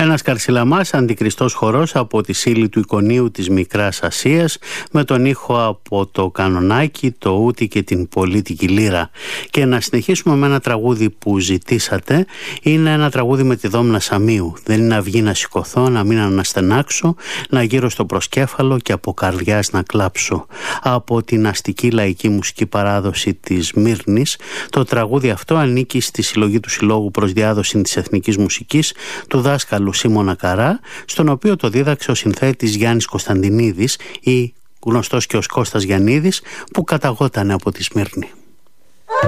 Ένας Καρσιλαμάς αντικριστός χορός από τη Σύλλη του Εικονίου της Μικράς Ασίας, με τον ήχο από το κανονάκι, το ούτι και την πολίτικη λύρα. Και να συνεχίσουμε με ένα τραγούδι που ζητήσατε. Είναι ένα τραγούδι με τη Δόμνα Σαμίου. Δεν είναι αυγή να σηκωθώ, να μην αναστενάξω, να γύρω στο προσκέφαλο και από καρδιάς να κλάψω. Από την αστική λαϊκή μουσική παράδοση της Μύρνης. Το τραγούδι αυτό ανήκει στη συλλογή του Συλλόγου προς Διάδοση της Εθνικής Μουσικής του δάσκαλου Σίμωνα Καρά, στον οποίο το δίδαξε ο συνθέτης Γιάννης Κωνσταντινίδης ή γνωστός και ως Κώστας Γιαννίδης, που καταγόταν από τη Σμύρνη.